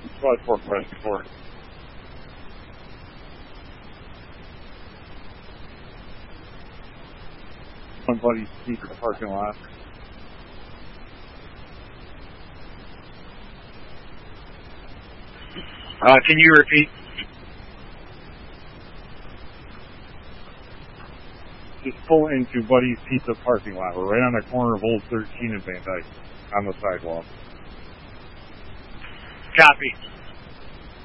Slide 4, press 4. One Buddy's Pizza parking lot. Can you repeat? Just pull into Buddy's Pizza parking lot. We're right on the corner of Old 13 and Van Dyke on the sidewalk. Copy.